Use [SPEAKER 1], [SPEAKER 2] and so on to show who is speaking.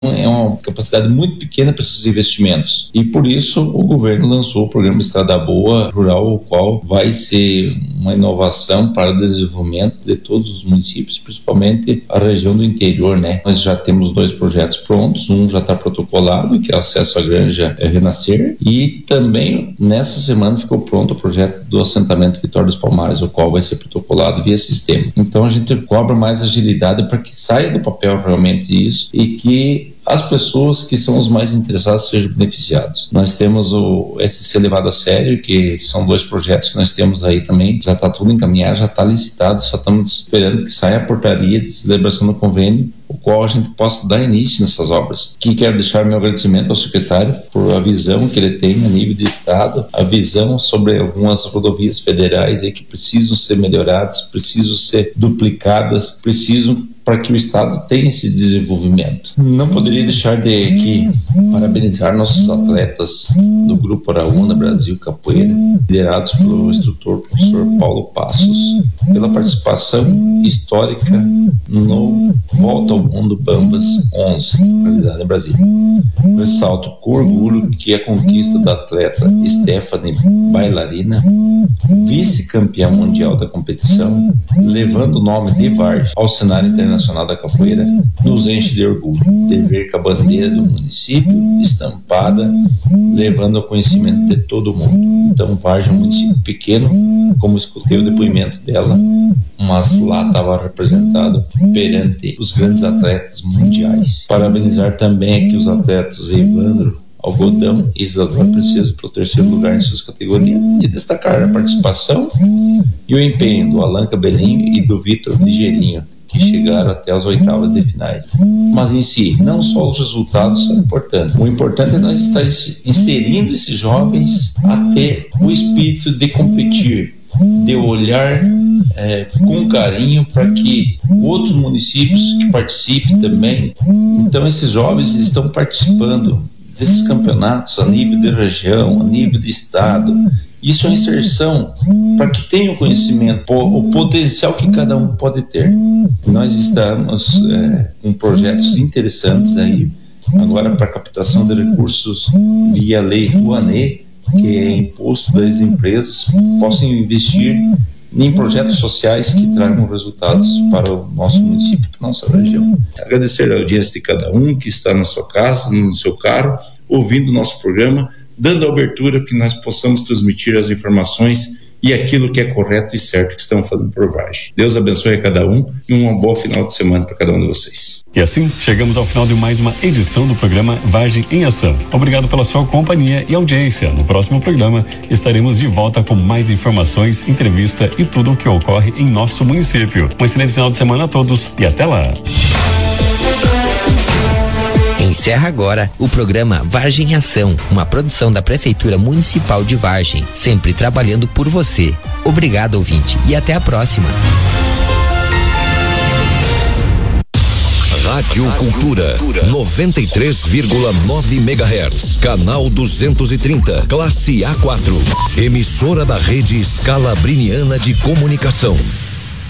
[SPEAKER 1] é uma capacidade muito pequena para esses investimentos. E por isso o governo lançou o programa Estrada Boa Rural, o qual vai ser uma inovação para o desenvolvimento de todos os municípios, principalmente a região do interior, né? Nós já temos 2 projetos prontos, um já está protocolado, que é acesso à granja Renascer, e também nessa semana ficou pronto o projeto do assentamento Vitória dos Palmares, o qual vai ser protocolado via sistema. Então a gente cobra mais agilidade para que saia do papel realmente isso e que as pessoas que são os mais interessados sejam beneficiados. Nós temos o SC levado a sério, que são 2 projetos que nós temos aí também, já está tudo encaminhado, já está licitado, só estamos esperando que saia a portaria de celebração do convênio, o qual a gente possa dar início nessas obras. Que quero deixar meu agradecimento ao secretário por a visão que ele tem a nível de estado, a visão sobre algumas rodovias federais aí que precisam ser melhoradas, precisam ser duplicadas, precisam para que o estado tenha esse desenvolvimento. Não poderia deixar de aqui parabenizar nossos atletas do Grupo Araúna Brasil Capoeira, liderados pelo instrutor professor Paulo Passos, pela participação histórica no Volta ao Mundo Bambas 11, realizado em Brasília. Ressalto com orgulho que a conquista da atleta Stephanie Bailarina, vice-campeã mundial da competição, levando o nome de Vargem ao cenário internacional da capoeira, nos enche de orgulho de ver que a bandeira do município estampada, levando ao conhecimento de todo mundo. Então, Vargem é um município pequeno, como escutei o depoimento dela, mas lá estava representado perante os grandes atletas mundiais. Parabenizar também aqui os atletas Evandro Algodão e Isadora Princesa pelo 3º lugar em suas categorias, e destacar a participação e o empenho do Alan Cabelinho e do Vitor Ligeirinho, que chegaram até as 8ª de finais. Mas em si, não só os resultados são importantes. O importante é nós estar inserindo esses jovens a ter o espírito de competir, de olhar com carinho para que outros municípios que participem também. Então esses jovens estão participando desses campeonatos a nível de região, a nível de estado. Isso é inserção para que tenham conhecimento, o potencial que cada um pode ter. Nós estamos com projetos interessantes aí, agora para captação de recursos via lei Rouanet, que é imposto das empresas, possam investir em projetos sociais que tragam resultados para o nosso município, para a nossa região. Agradecer a audiência de cada um que está na sua casa, no seu carro, ouvindo o nosso programa, dando a abertura para que nós possamos transmitir as informações e aquilo que é correto e certo que estamos fazendo por Vargem. Deus abençoe a cada um e um bom final de semana para cada um de vocês.
[SPEAKER 2] E assim, chegamos ao final de mais uma edição do programa Vargem em Ação. Obrigado pela sua companhia e audiência. No próximo programa, estaremos de volta com mais informações, entrevista e tudo o que ocorre em nosso município. Um excelente final de semana a todos e até lá.
[SPEAKER 3] Encerra agora o programa Vargem em Ação, uma produção da Prefeitura Municipal de Vargem, sempre trabalhando por você. Obrigado, ouvinte, e até a próxima.
[SPEAKER 4] Rádio Cultura 93,9 MHz, canal 230, classe A4, emissora da Rede Scalabriniana de Comunicação.